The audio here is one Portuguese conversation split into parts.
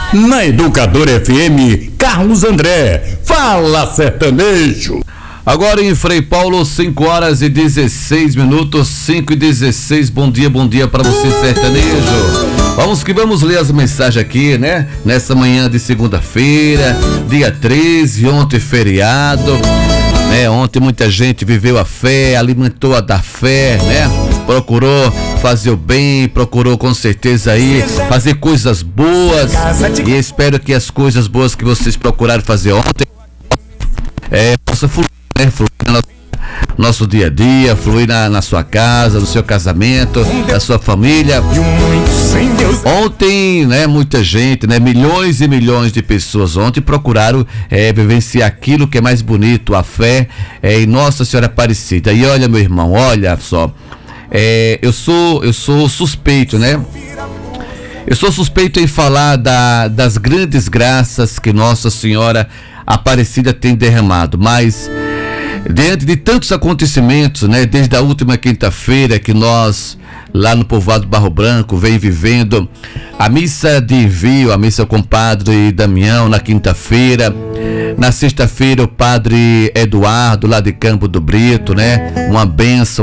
Na Educadora FM, Carlos André, Fala Sertanejo. Agora em Frei Paulo, 5h16, 5h16. Bom dia para você, sertanejo. Vamos que vamos ler as mensagens aqui, né? Nessa manhã de segunda-feira, dia 13, ontem feriado, né? Ontem muita gente viveu a fé, alimentou a da fé, né? Procurou fazer o bem, procurou com certeza aí fazer coisas boas, e espero que as coisas boas que vocês procuraram fazer ontem possa fluir, né? Fluir no nosso dia a dia, fluir na sua casa, no seu casamento, na sua família. Ontem, né, muita gente, né, milhões e milhões de pessoas ontem procuraram vivenciar aquilo que é mais bonito, a fé em Nossa Senhora Aparecida. E olha, meu irmão, olha só, eu sou suspeito, né? Eu sou suspeito em falar das grandes graças que Nossa Senhora Aparecida tem derramado, mas diante de tantos acontecimentos, né, desde a última quinta-feira que nós lá no povoado Barro Branco vem vivendo a missa de envio, a missa com o padre Damião na quinta-feira, na sexta-feira o padre Eduardo lá de Campo do Brito, né, uma bênção.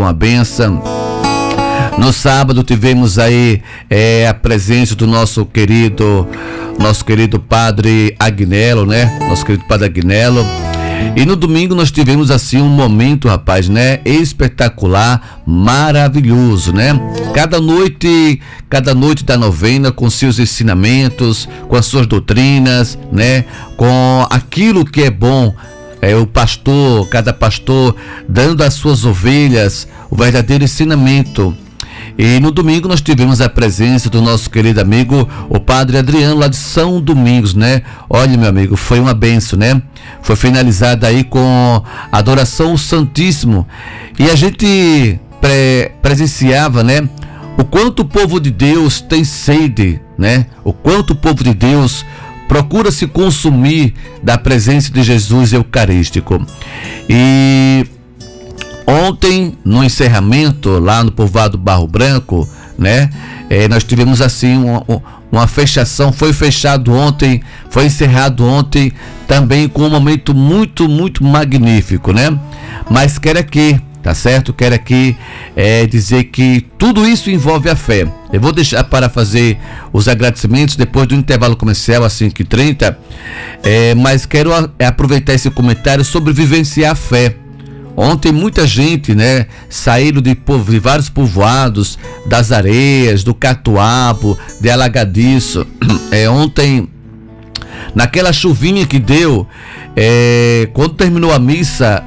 No sábado tivemos aí a presença do nosso querido padre Agnello, né? Nosso querido padre Agnello. E no domingo nós tivemos assim um momento, rapaz, né? Espetacular, maravilhoso, né? Cada noite da novena com seus ensinamentos, com as suas doutrinas, né? Com aquilo que é bom. Cada pastor dando às suas ovelhas o verdadeiro ensinamento. E no domingo nós tivemos a presença do nosso querido amigo, o padre Adriano, lá de São Domingos, né? Olha, meu amigo, foi uma bênção, né? Foi finalizada aí com a adoração ao Santíssimo. E a gente presenciava, né? O quanto o povo de Deus tem sede, né? O quanto o povo de Deus procura se consumir da presença de Jesus Eucarístico. E ontem, no encerramento, lá no povoado Barro Branco, né? Nós tivemos assim uma fechação, foi fechado ontem, foi encerrado ontem, também com um momento muito, muito magnífico, né? Mas quero aqui, tá certo? Quero aqui dizer que tudo isso envolve a fé. Eu vou deixar para fazer os agradecimentos depois do intervalo comercial às 5h30, mas quero aproveitar esse comentário sobre vivenciar a fé. Ontem muita gente, né, saíram de vários povoados, das Areias, do Catuabo, de Alagadiço. Ontem, naquela chuvinha que deu, quando terminou a missa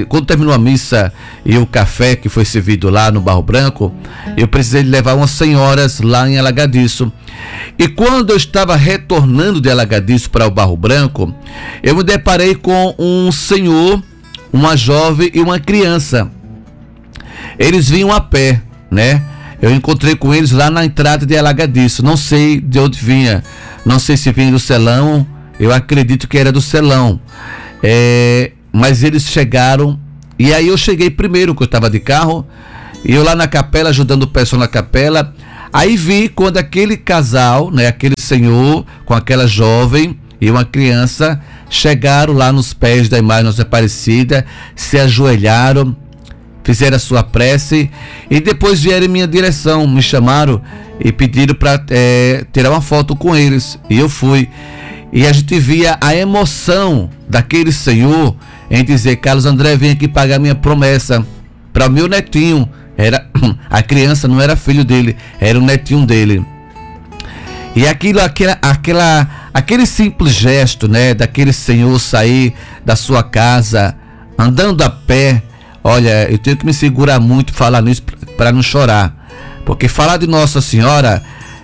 e o café que foi servido lá no Barro Branco, eu precisei levar umas senhoras lá em Alagadiço. E quando eu estava retornando de Alagadiço para o Barro Branco, eu me deparei com um senhor, uma jovem e uma criança. Eles vinham a pé, né? Eu encontrei com eles lá na entrada de Alagadiço. Não sei de onde vinha. Não sei se vinha do Celão. Eu acredito que era do Celão. Mas eles chegaram. E aí eu cheguei primeiro, que eu estava de carro. E eu lá na capela, ajudando o pessoal na capela. Aí vi quando aquele casal, né? Aquele senhor com aquela jovem e uma criança chegaram lá nos pés da imagem Nossa Aparecida, se ajoelharam, fizeram a sua prece e depois vieram em minha direção, me chamaram e pediram para tirar uma foto com eles. E eu fui. E a gente via a emoção daquele senhor em dizer: Carlos André, vem aqui pagar minha promessa para o meu netinho. A criança não era filho dele, era o netinho dele. E aquele simples gesto, né, daquele senhor sair da sua casa andando a pé. Olha, eu tenho que me segurar muito falar nisso para não chorar, porque falar de Nossa Senhora,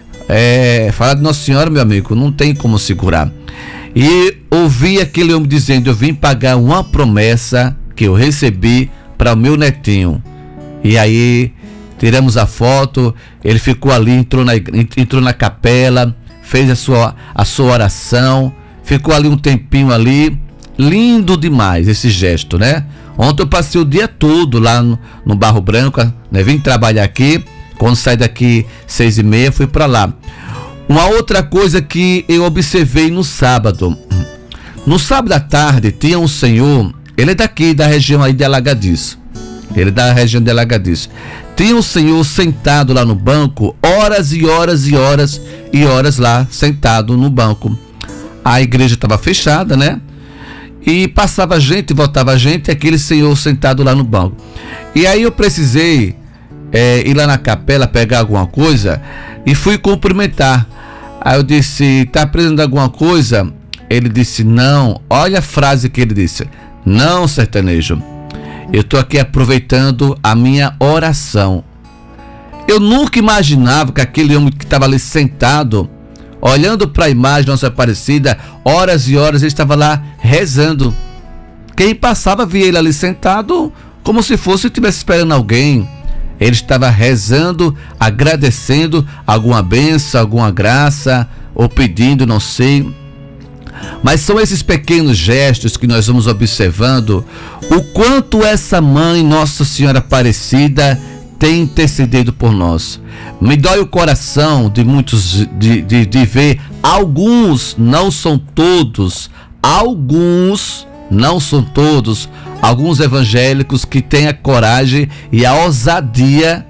meu amigo, não tem como segurar. E ouvi aquele homem dizendo: eu vim pagar uma promessa que eu recebi para o meu netinho. E aí tiramos a foto, ele ficou ali, entrou na capela, fez a sua oração, ficou ali um tempinho ali. Lindo demais esse gesto, né? Ontem eu passei o dia todo lá no Barro Branco, né? Vim trabalhar aqui, quando saí daqui 6h30, fui para lá. Uma outra coisa que eu observei no sábado. No sábado à tarde tinha um senhor, ele é daqui da região aí de Alagadiço. Ele é da região de Alagadiço. Tinha um senhor sentado lá no banco, horas e horas e horas e horas lá, sentado no banco. A igreja estava fechada, né? E passava gente, voltava gente, aquele senhor sentado lá no banco. E aí eu precisei ir lá na capela pegar alguma coisa e fui cumprimentar. Aí eu disse, tá precisando de alguma coisa? Ele disse, não. Olha a frase que ele disse: não, sertanejo, eu estou aqui aproveitando a minha oração. Eu nunca imaginava que aquele homem que estava ali sentado, olhando para a imagem Nossa Aparecida, horas e horas, ele estava lá rezando. Quem passava via ele ali sentado como se fosse estivesse esperando alguém. Ele estava rezando, agradecendo alguma bênção, alguma graça, ou pedindo, não sei. Mas são esses pequenos gestos que nós vamos observando o quanto essa mãe, Nossa Senhora Aparecida, tem intercedido por nós. Me dói o coração de muitos de ver alguns, não são todos, alguns, não são todos, alguns evangélicos que têm a coragem e a ousadia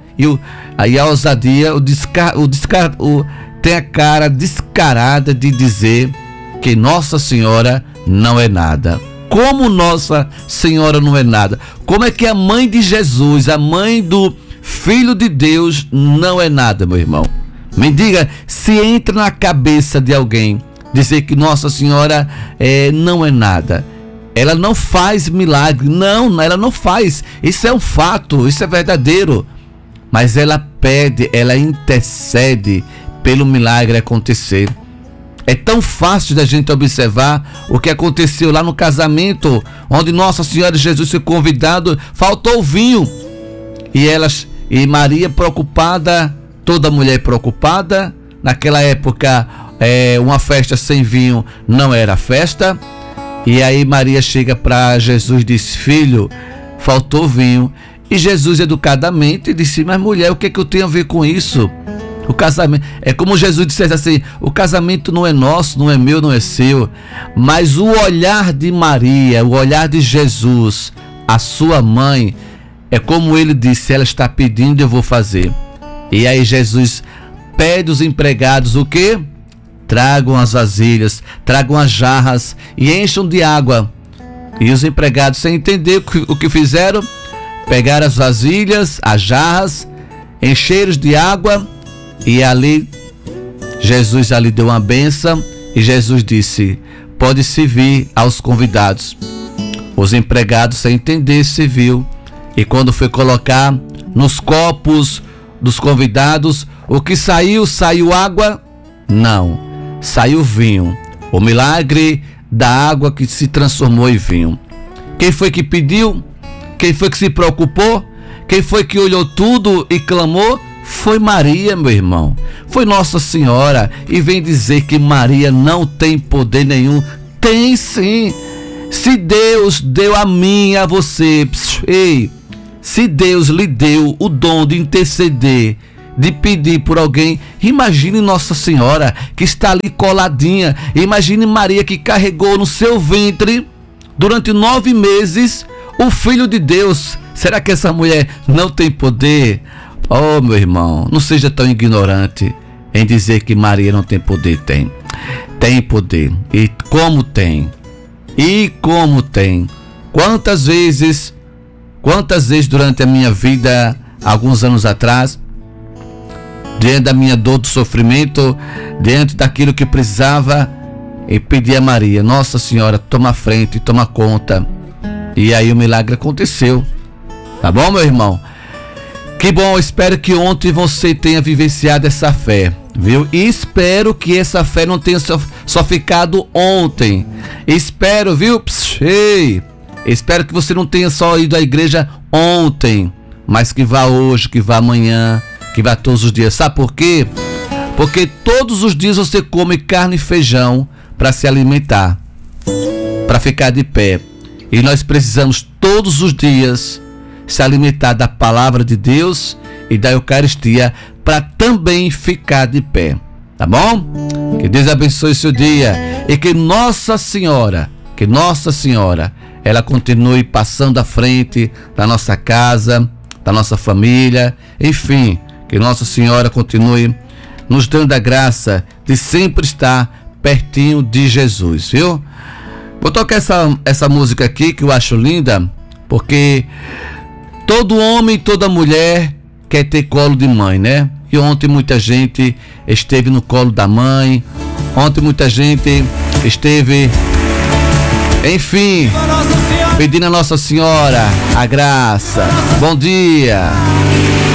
tem a cara descarada de dizer que Nossa Senhora não é nada. Como Nossa Senhora não é nada? Como é que a mãe de Jesus, a mãe do Filho de Deus, não é nada, meu irmão? Me diga se entra na cabeça de alguém dizer que Nossa Senhora não é nada. Ela não faz milagre. Não, ela não faz. Isso é um fato, isso é verdadeiro. Mas ela pede, ela intercede pelo milagre acontecer. É tão fácil da gente observar o que aconteceu lá no casamento, onde Nossa Senhora Jesus foi convidado, faltou vinho. E Maria preocupada, toda mulher preocupada. Naquela época, uma festa sem vinho não era festa. E aí Maria chega para Jesus e diz: filho, faltou vinho. E Jesus educadamente disse: mas mulher, o que eu tenho a ver com isso? O casamento, é como Jesus dissesse assim: o casamento não é nosso, não é meu, não é seu. Mas o olhar de Maria, o olhar de Jesus, a sua mãe, é como ele disse: ela está pedindo, eu vou fazer. E aí Jesus pede os empregados o quê? Tragam as vasilhas, tragam as jarras e encham de água. E os empregados, sem entender o que fizeram, pegaram as vasilhas, as jarras, encheram de água. E ali, Jesus ali deu uma bênção e Jesus disse: pode servir aos convidados. Os empregados, sem entender, serviu. E quando foi colocar nos copos dos convidados, o que saiu água? Não, saiu vinho. O milagre da água que se transformou em vinho. Quem foi que pediu? Quem foi que se preocupou? Quem foi que olhou tudo e clamou? Foi Maria, meu irmão. Foi Nossa Senhora. E vem dizer que Maria não tem poder nenhum. Tem sim. Se Deus deu a mim e a você, se Deus lhe deu o dom de interceder, de pedir por alguém, imagine Nossa Senhora que está ali coladinha. Imagine Maria que carregou no seu ventre durante 9 meses o Filho de Deus. Será que essa mulher não tem poder? Oh, meu irmão, não seja tão ignorante em dizer que Maria não tem poder. Tem poder. E como tem? Quantas vezes durante a minha vida, alguns anos atrás, diante da minha dor, do sofrimento, diante daquilo que precisava, eu pedi a Maria: Nossa Senhora, toma a frente, toma conta. E aí o milagre aconteceu. Tá bom, meu irmão? Que bom, espero que ontem você tenha vivenciado essa fé, viu? E espero que essa fé não tenha só ficado ontem. Espero, viu? Espero que você não tenha só ido à igreja ontem, mas que vá hoje, que vá amanhã, que vá todos os dias. Sabe por quê? Porque todos os dias você come carne e feijão para se alimentar, para ficar de pé. E nós precisamos todos os dias se alimentar da palavra de Deus e da Eucaristia para também ficar de pé. tá bom? Que Deus abençoe seu dia e que Nossa Senhora, ela continue passando à frente da nossa casa, da nossa família, enfim, que Nossa Senhora continue nos dando a graça de sempre estar pertinho de Jesus, viu? Vou tocar essa música aqui que eu acho linda, porque todo homem e toda mulher quer ter colo de mãe, né? E ontem muita gente esteve no colo da mãe, ontem muita gente esteve, enfim, pedindo a Nossa Senhora a graça. Bom dia!